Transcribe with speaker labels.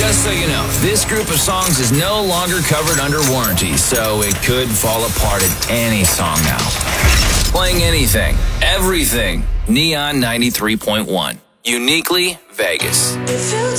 Speaker 1: Just so you know, this group of songs is no longer covered under warranty, so it could fall apart at any song now. Playing anything, everything. Neon 93.1. Uniquely Vegas.